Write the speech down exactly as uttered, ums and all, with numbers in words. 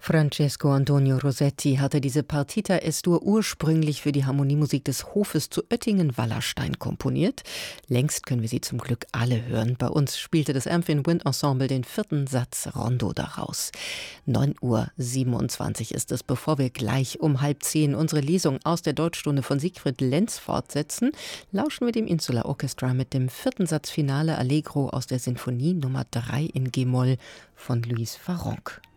Francesco Antonio Rossetti hatte diese Partita Es-Dur ursprünglich für die Harmoniemusik des Hofes zu Oettingen-Wallerstein komponiert. Längst können wir sie zum Glück alle hören. Bei uns spielte das Amphion Wind Ensemble den vierten Satz Rondo daraus. neun Uhr siebenundzwanzig ist es, bevor wir gleich um halb zehn unsere Lesung aus der Deutschstunde von Siegfried Lenz fortsetzen, lauschen wir dem Insular Orchestra mit dem vierten Satz Finale Allegro aus der Sinfonie Nummer drei in G-Moll von Louis Farrenc.